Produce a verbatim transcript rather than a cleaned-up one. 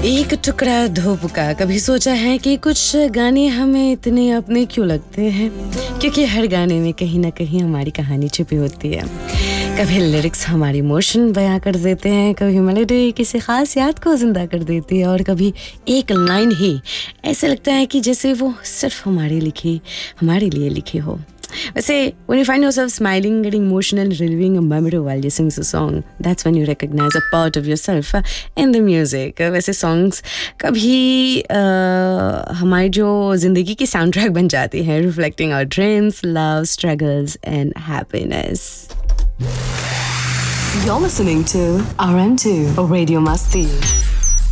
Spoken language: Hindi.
एक टुकड़ा धूप का। कभी सोचा है कि कुछ गाने हमें इतने अपने क्यों लगते हैं? क्योंकि हर गाने में कहीं ना कहीं हमारी कहानी छुपी होती है। कभी लिरिक्स हमारी इमोशन बयां कर देते हैं, कभी मेलोडी किसी खास याद को जिंदा कर देती है, और कभी एक लाइन ही ऐसे लगता है कि जैसे वो सिर्फ हमारे लिखी हमारे लिए लिखी हो। वैसे when you find yourself smiling, getting emotional, reliving a memory while listening to a song, that's when you recognize a part of yourself in the music. वैसे songs कभी uh, हमारी जो ज़िंदगी की साउंड ट्रैक बन जाती है, reflecting our dreams, love, struggles and happiness. You're listening to R M two Radio Masti.